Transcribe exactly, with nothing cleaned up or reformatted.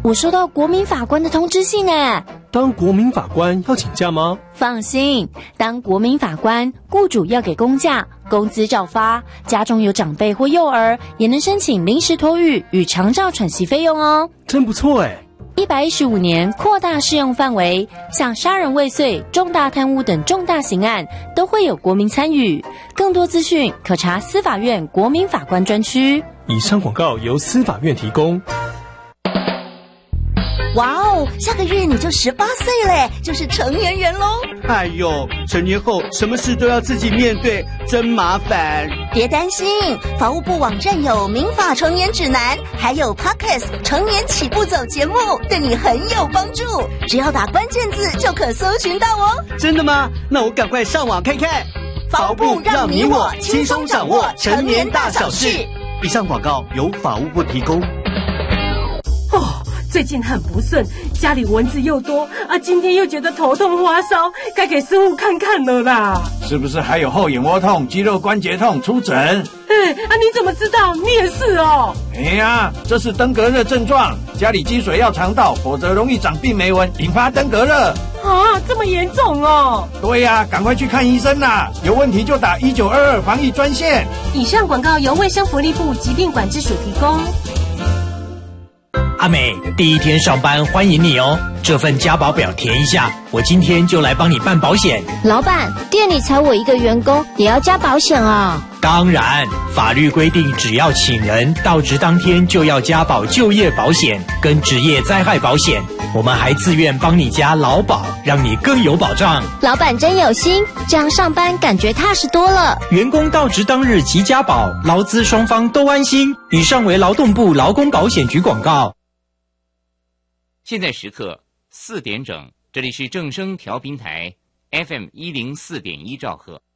我收到国民法官的通知信呢。 当国民法官要请假吗？ 放心，当国民法官，雇主要给公假，工资照发，家中有长辈或幼儿，也能申请临时托育与长照喘息费用哦。 真不错哎。 一百一十五年扩大适用范围，像杀人未遂、重大贪污等重大刑案都会有国民参与。更多资讯可查司法院国民法官专区。 以上广告由司法院提供。 哇哦，下个月你就十八岁嘞，就是成年人喽。 哎呦，成年后什么事都要自己面对，真麻烦。 别担心，法务部网站有民法成年指南，还有 Podcast 成年起步走节目，对你很有帮助。只要打关键字就可搜寻到哦。 真的吗？那我赶快上网看看。 法务部让你我轻松掌握成年大小事。 以上广告由法务部提供。 哦，最近很不顺，家里蚊子又多啊，今天又觉得头痛发烧，该给师傅看看了啦。 是不是还有后眼窝痛、肌肉关节痛？出诊。 哎啊，你怎么知道？你也是哦。 哎呀，这是登革热症状，家里积水要肠道，否则容易长病媒蚊，引发登革热。 啊，这么严重哦。 对呀，赶快去看医生啦，有问题就打一九二二防疫专线。 以上广告由卫生福利部疾病管制署提供。 阿美，第一天上班欢迎你哦，这份加保表填一下，我今天就来帮你办保险。 老板，店里才我一个员工，也要加保险啊？ 当然，法律规定只要请人到职当天就要加保就业保险跟职业灾害保险，我们还自愿帮你加劳保，让你更有保障。 老板真有心，这样上班感觉踏实多了。 员工到职当日即加保，劳资双方都安心。以上为劳动部劳工保险局广告。 现在时刻四点整，这里是正声调频台 F M 一零四点一兆赫。